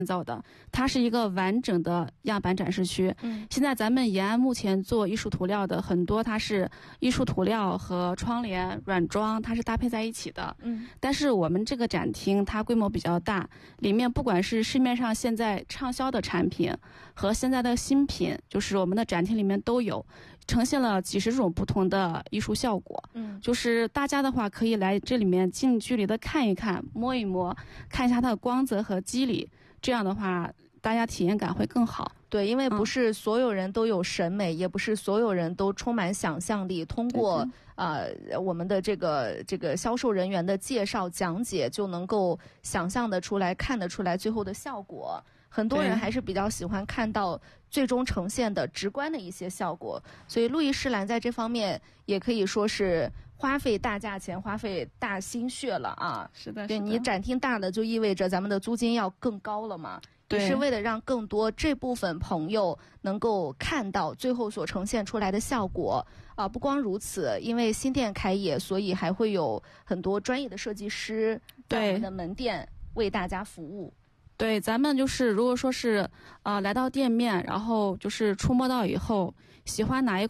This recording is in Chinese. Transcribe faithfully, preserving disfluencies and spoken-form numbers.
造的，它是一个完整的样板展示区。 嗯， 现在咱们延安目前做艺术涂料的很多，它是艺术涂料和窗帘、软装，它是搭配在一起的。 嗯， 但是我们这个展厅它规模比较大，里面不管是市面上现在畅销的产品和现在的新品，就是我们的展厅里面都有，呈现了几十种不同的艺术效果。 嗯， 就是大家的话可以来这里面近距离的看一看、摸一摸，看一下它的光泽和肌理。这样的话，大家体验感会更好。 对，因为不是所有人都有审美，嗯、也不是所有人都充满想象力。通过呃我们的这个这个销售人员的介绍讲解，就能够想象得出来、看得出来最后的效果。很多人还是比较喜欢看到最终呈现的直观的一些效果，所以路易诗兰在这方面也可以说是花费大价钱、花费大心血了啊。 是的， 对，你展厅大了，就意味着咱们的租金要更高了嘛。也是为了让更多这部分朋友能够看到最后所呈现出来的效果啊！不光如此，因为新店开业，所以还会有很多专业的设计师在我们的门店为大家服务。 对，咱们就是如果说是呃来到店面，然后就是触摸到以后，喜欢哪一